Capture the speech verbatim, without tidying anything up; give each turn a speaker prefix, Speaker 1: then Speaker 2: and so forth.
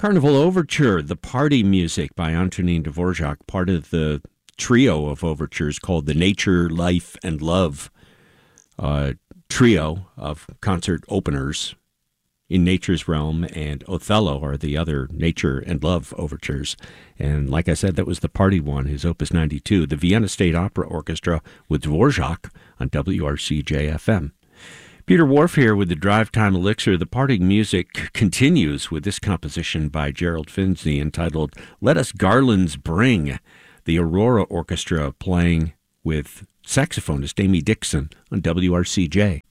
Speaker 1: Carnival Overture, the party music by Antonin Dvorak, part of the trio of overtures called the Nature, Life, and Love uh, trio of concert openers. In Nature's Realm and Othello are the other Nature and Love overtures. And like I said, that was the party one, his Opus ninety-two, the Vienna State Opera Orchestra with Dvorak on W R C J F M. Peter Wharf here with the Drive Time Elixir. The party music continues with this composition by Gerald Finzi entitled Let Us Garlands Bring, the Aurora Orchestra playing with saxophonist Amy Dixon on W R C J.